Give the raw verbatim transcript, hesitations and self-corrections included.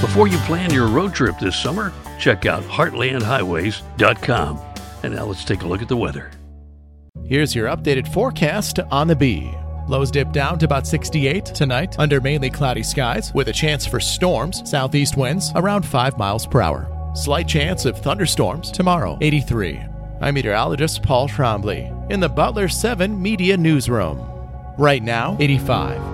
Before you plan your road trip this summer, check out heartland highways dot com. And now let's take a look at the weather. Here's your updated forecast on the Bee. Lows dip down to about sixty-eight tonight under mainly cloudy skies with a chance for storms, southeast winds around five miles per hour. Slight chance of thunderstorms tomorrow, eighty-three. I'm meteorologist Paul Trombley in the Butler seven Media Newsroom. Right now, eighty-five.